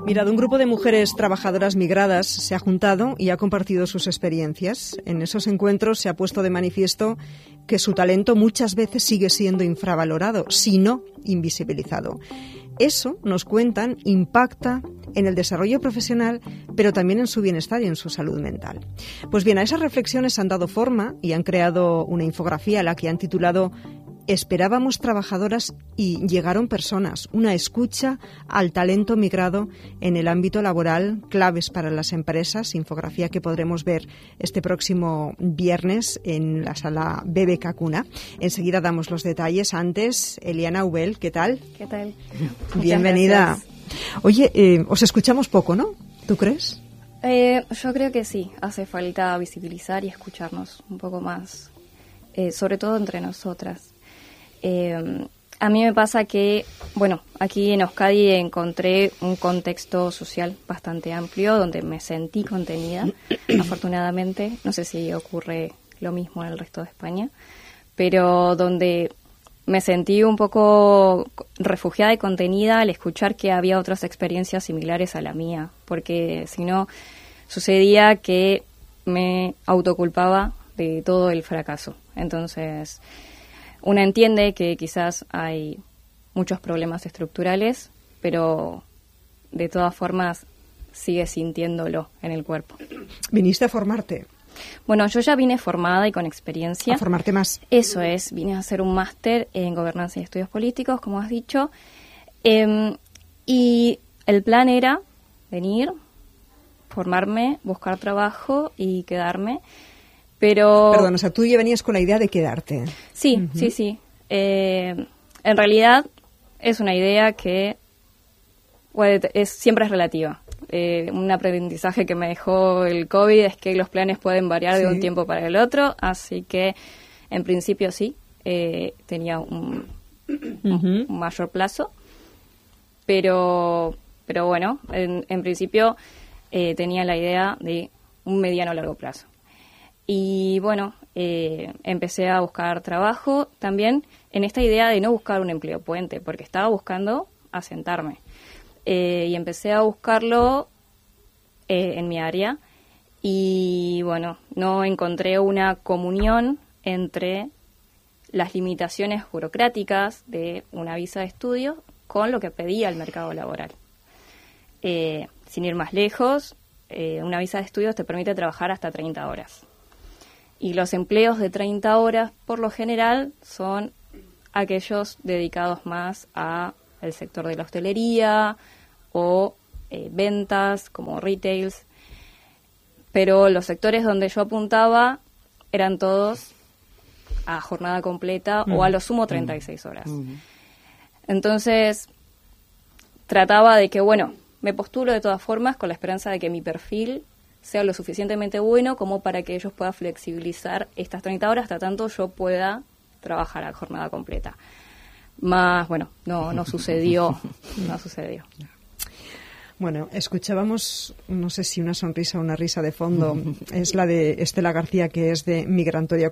Mirad, un grupo de mujeres trabajadoras migradas se ha juntado y ha compartido sus experiencias. En esos encuentros se ha puesto de manifiesto que su talento muchas veces sigue siendo infravalorado, si no invisibilizado. Eso, nos cuentan, impacta en el desarrollo profesional, pero también en su bienestar y en su salud mental. Pues bien, a esas reflexiones han dado forma y han creado una infografía a la que han titulado Esperábamos trabajadoras y llegaron personas, una escucha al talento migrado en el ámbito laboral, claves para las empresas, infografía que podremos ver este próximo viernes en la sala BBK Cuna. Enseguida damos los detalles. Antes, Eliana Ubel, ¿qué tal? ¿Qué tal? Bienvenida. Oye, os escuchamos poco, ¿no? ¿Tú crees? Yo creo que sí, hace falta visibilizar y escucharnos un poco más, sobre todo entre nosotras. A mí me pasa que, bueno, aquí en Euskadi encontré un contexto social bastante amplio donde me sentí contenida, afortunadamente. No sé si ocurre lo mismo en el resto de España, pero donde me sentí un poco refugiada y contenida al escuchar que había otras experiencias similares a la mía, porque si no, sucedía que me autoculpaba de todo el fracaso. Entonces, una entiende que quizás hay muchos problemas estructurales, pero de todas formas sigue sintiéndolo en el cuerpo. ¿Viniste a formarte? Bueno, yo ya vine formada y con experiencia. ¿A formarte más? Eso es, vine a hacer un máster en Gobernanza y Estudios Políticos, como has dicho, y el plan era venir, formarme, buscar trabajo y quedarme. Pero... Perdón, o sea, tú ya venías con la idea de quedarte. Sí, sí. En realidad es una idea que siempre es relativa. Un aprendizaje que me dejó el COVID es que los planes pueden variar de un tiempo para el otro, así que en principio sí, tenía un mayor plazo, pero bueno, en principio tenía la idea de un mediano largo plazo. Y bueno, empecé a buscar trabajo también en esta idea de no buscar un empleo puente, porque estaba buscando asentarme. Y empecé a buscarlo en mi área y bueno, no encontré una comunión entre las limitaciones burocráticas de una visa de estudio con lo que pedía el mercado laboral. Sin ir más lejos, una visa de estudios te permite trabajar hasta 30 horas. Y los empleos de 30 horas, por lo general, son aquellos dedicados más al sector de la hostelería o ventas, como retails. Pero los sectores donde yo apuntaba eran todos a jornada completa o a lo sumo 36 horas. Entonces, trataba de que, bueno, me postulo de todas formas con la esperanza de que mi perfil sea lo suficientemente bueno como para que ellos puedan flexibilizar estas 30 horas hasta tanto yo pueda trabajar a jornada completa. Más, bueno, no sucedió, no sucedió. Bueno, escuchábamos, no sé si una sonrisa o una risa de fondo, es la de Estela García, que es de Migrantoria